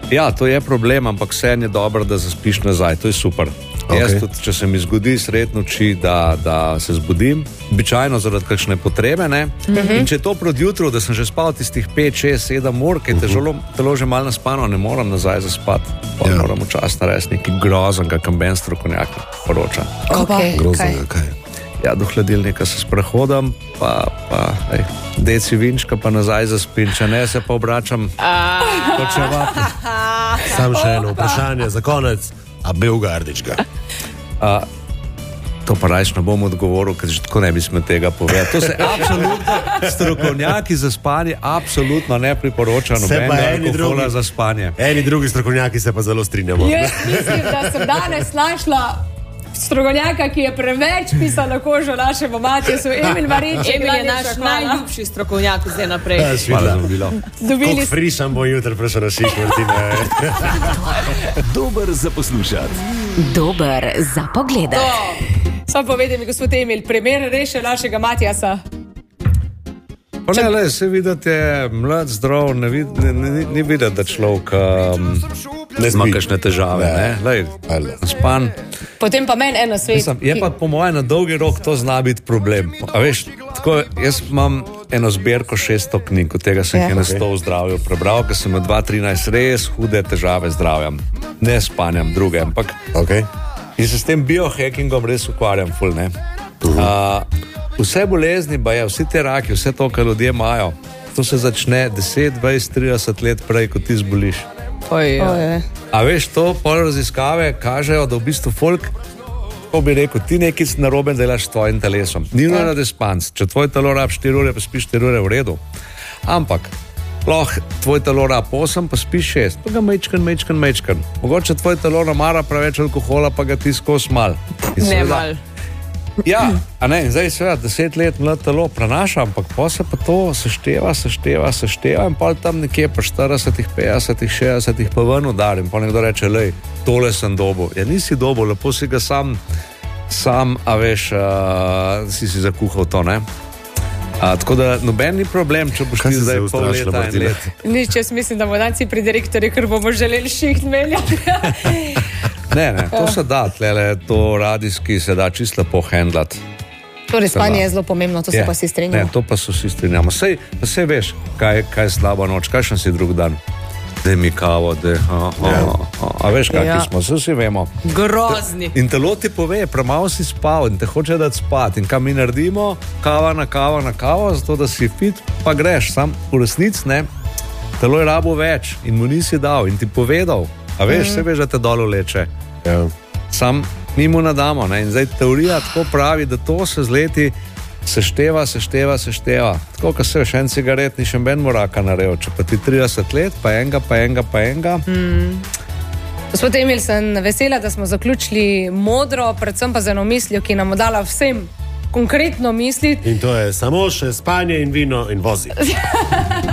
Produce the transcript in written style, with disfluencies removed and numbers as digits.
Ja, to je problem, ampak vseeno je dobro, da zaspiš nazaj, to je super. Jaz tudi, če se mi zgodi sred noči, da se zbudim, običajno zaradi kakšne potrebe, ne? In če je to proti jutru, da sem že spal tistih 5, 6, 7 ur, ker telo že malo naspano, ne moram nazaj zaspati. Moram včasih narediti nekaj groznega, kam ben strokovnjak poroča. Groznega, kaj? Ja, do hladilnika se sprehodam, pa deci vinčka, pa nazaj zaspim, če ne, se pa obračam počevati. Sam še eno vprašanje za konec. A Belgardička? To pa rajš ne bom odgovoril, ker že tako ne bi smel tega povedati. To se absolutno, strokovnjaki za spanje absolutno ne priporočajo nobenega alkohola za spanje. Eni drugi strokovnjaki se pa zelo strinjamo. Jaz mislim, da sem danes našla strokovnjaka, ki je preveč pisal na kožo našemu Matjasu. Emil Marič, Emil je naš najljubši strokovnjak zdaj naprej. Hvala za bilo. Koliko frišam bo jutri prišel na šik, Martina. Dober za poslušati. Dober za pogledati. Samo povedi mi, gospod Emil, primer reše našega Matjasa. Pa ne, le, se videti je mlad, zdrav, ni videti, da človek ima kakšne težave, ne? Span. Potem pa meni eno svet. Je pa po mojem na dolgi rok to zna biti problem. A veš, tako, jaz imam eno zbirko 600 knjig, od tega sem jih 100 v zdravju prebral, ker sem imel 2013 res hude težave z zdravjem. Ne spanjem, druge, ampak in se s tem biohackingom res ukvarjam ful, ne? Vse bolezni, vsi te raki, vse to, kar ljudje imajo, to se začne 10, 20, 30 let prej, ko ti zboliš. A veš, to pol raziskave kažejo, da v bistvu folk, ko bi rekel, ti nekaj narobe delaš s tvojim telesom. Ni nujno, da je spanc. Če tvoj telo rab 4 ure, pa spiš 4 ure v redu. Ampak, tvoj telo rab 8, pa spiš 6. Pa ga mečkan. Mogoče tvoj telo namara preveč alkohola, pa ga ti skozi mal. Ne mal. Ja, a ne, zdaj seveda 10 let mlad telo prenaša, ampak pa se pa to sešteva in pa tam nekje po 40, 50, 60 pa ven udar in pa nekdo reče, lej, tole sem dobil. Ja, nisi dobil, lepo si ga sam, a veš, si zakuhal to, ne? Tako da noben ni problem, če boš ti zdaj pol leta in let. Nič, jaz mislim, da bomo danci pri direktorju, ker bomo želeli šiht meljati. Ne, to se da, tlele, to radijski se da čisto lepo handlati. Torej, spanje je zelo pomembno, to se pa si strinjamo. Ne, to pa se vsi strinjamo. Sej veš, kaj je slaba noč, kakšen si drug dan. Daj mi kavo, a veš, kakvi smo, vsi vemo. Grozni. In telo ti pove, premalo si spal in te hoče dati spat. In kaj mi naredimo? Kava na kavo, zato da si fit, pa greš. Sam v resnici ne, telo je rabo več in mu nisi dal in ti povedal. A veš, se veš, da te dolo leče. Sam mi mu nadamo, ne? In zdaj teorija tako pravi, da to se z leti sešteva. Tako, ko se veš, en cigaret ni še ben moraka naredil, če pa ti 30 let, pa enga. Gospod Emil, sem vesela, da smo zaključili modro, predvsem pa z eno mislijo, ki nam dala vsem konkretno misliti. In to je samo še spanje in vino in vozi.